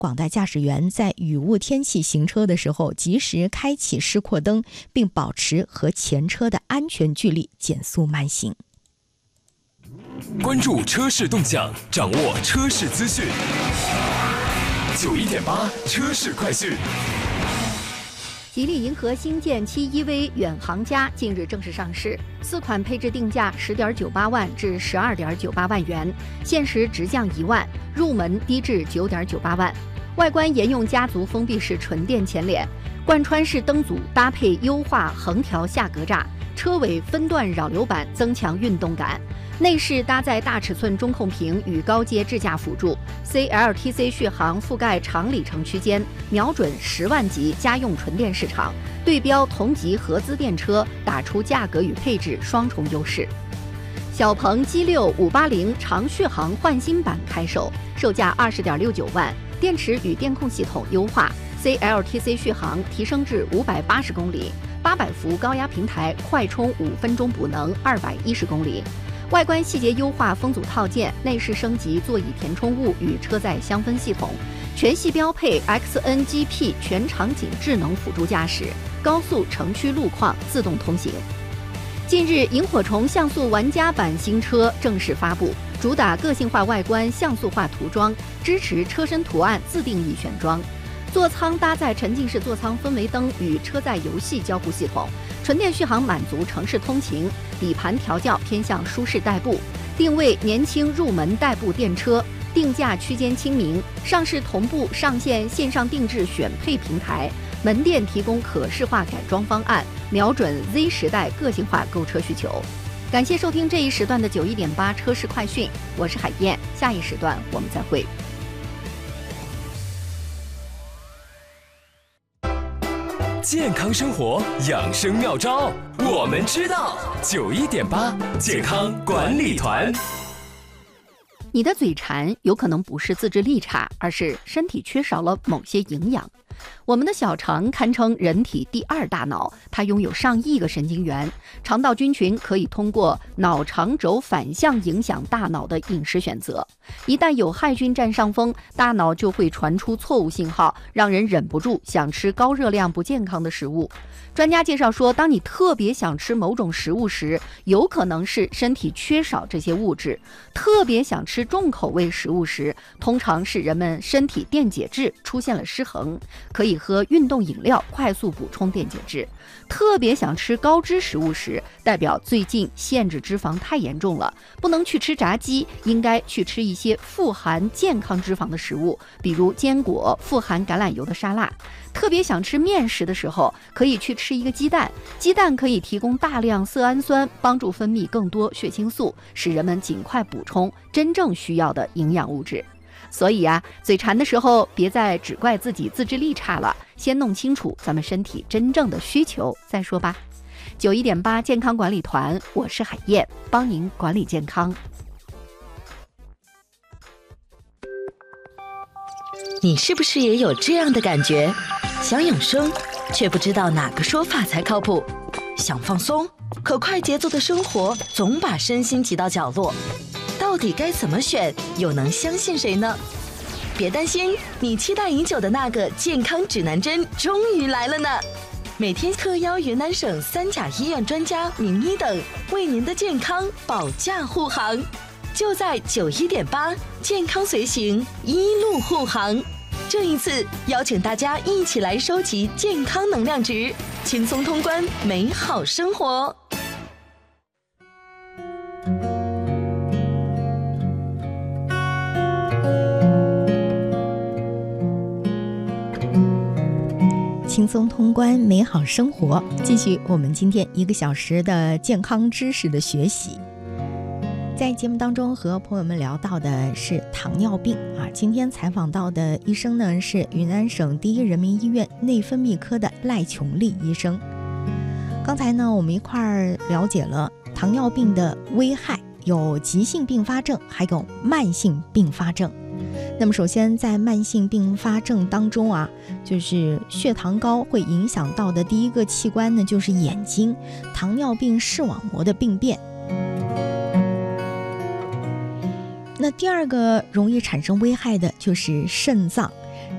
广大驾驶员在雨雾天气行车的时候，及时开启示廓灯，并保持和前车的安全距离，减速慢行。 关注车市动向，掌握车市资讯。91.8车市快讯。 吉利银河星舰7 EV 远航家近日正式上市，4款配置定价10.98万至12.98万元，限时直降1万，入门低至9.98万。外观沿用家族封闭式纯电前脸，贯穿式灯组搭配优化横条下格栅，车尾分段扰流板增强运动感。内饰搭载大尺寸中控屏与高阶智驾辅助 ，CLTC 续航覆盖长里程区间，瞄准10万级家用纯电市场，对标同级合资电车，打出价格与配置双重优势。小鹏 G6 580长续航焕新版开售，售价20.69万，电池与电控系统优化 ，CLTC 续航提升至580公里，800伏高压平台，快充5分钟补能210公里。外观细节优化风阻套件，内饰升级座椅填充物与车载香氛系统，全系标配 XNGP 全场景智能辅助驾驶，高速城区路况自动通行。近日，萤火虫像素玩家版新车正式发布，主打个性化外观、像素化涂装，支持车身图案自定义选装。座舱搭载沉浸式座舱氛围灯与车载游戏交互系统，纯电续航满足城市通勤，底盘调教偏向舒适代步，定位年轻入门代步电车，定价区间亲民，上市同步上线线上定制选配平台，门店提供可视化改装方案，瞄准 Z 时代个性化购车需求。感谢收听这一时段的91.8车市快讯，我是海燕，下一时段我们再会。 健康生活养生妙招，我们知道。91.8健康管理团。 你的嘴馋有可能不是自制力差，而是身体缺少了某些营养。我们的小肠堪称人体第2大脑，它拥有上亿个神经元。肠道菌群可以通过脑肠轴反向影响大脑的饮食选择。一旦有害菌占上风，大脑就会传出错误信号，让人忍不住想吃高热量不健康的食物。专家介绍说，当你特别想吃某种食物时，有可能是身体缺少这些物质；特别想吃重口味食物时，通常是人们身体电解质出现了失衡，可以喝运动饮料快速补充电解质。特别想吃高脂食物时，代表最近限制脂肪太严重了，不能去吃炸鸡，应该去吃一些富含健康脂肪的食物，比如坚果、富含橄榄油的沙拉。特别想吃面食的时候，可以去吃一个鸡蛋，鸡蛋可以提供大量色氨酸，帮助分泌更多血清素，使人们尽快补充真正需要的营养物质。所以嘴馋的时候，别再只怪自己自制力差了，先弄清楚咱们身体真正的需求再说吧。91.8健康管理团，我是海燕，帮您管理健康。 你是不是也有这样的感觉？想养生，却不知道哪个说法才靠谱；想放松，可快节奏的生活总把身心挤到角落。到底该怎么选？又能相信谁呢？别担心，你期待已久的那个健康指南针终于来了呢！每天特邀云南省3甲医院专家、名医等，为您的健康保驾护航。就在91.8健康随行，一路护航。这一次邀请大家一起来收集健康能量值，轻松通关美好生活。 轻松通关美好生活，继续我们今天1个小时的健康知识的学习。在节目当中和朋友们聊到的是糖尿病今天采访到的医生呢是云南省第一人民医院内分泌科的赖琼丽医生。刚才呢我们一块儿了解了糖尿病的危害，有急性并发症，还有慢性并发症。那么首先在慢性并发症当中就是血糖高会影响到的第一个器官呢就是眼睛，糖尿病视网膜的病变。那第二个容易产生危害的就是肾脏，